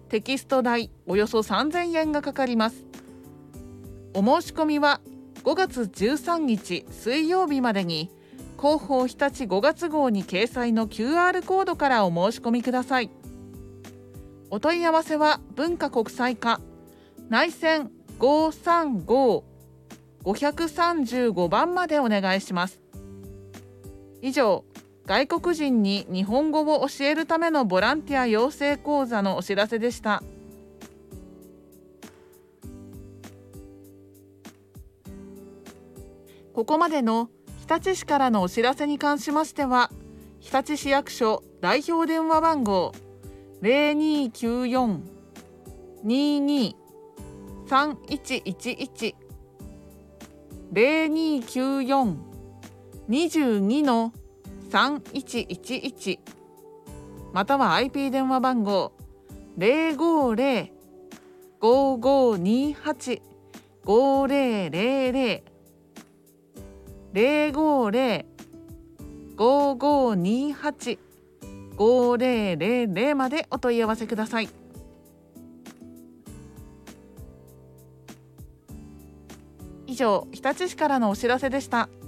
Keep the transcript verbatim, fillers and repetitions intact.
テキスト代およそさんぜんえんがかかります。お申し込みはごがつじゅうさんにち水曜日までに広報日立ごがつ号に掲載の キューアール コードからお申し込みください。お問い合わせは文化国際課内線 ごさんご ごさんご 番までお願いします。以上、外国人に日本語を教えるためのボランティア養成講座のお知らせでした。ここまでの日立市からのお知らせに関しましては、日立市役所代表電話番号 ゼロにーきゅうよん にーにー さんいちいちいち ゼロにーきゅうよん にじゅうに さんいちいちいち または アイピー 電話番号 ゼロごゼロ ごごにはち ごゼロゼロゼロ ゼロごゼロ ごごにはち ごゼロゼロゼロ までお問い合わせください。以上、日立市からのお知らせでした。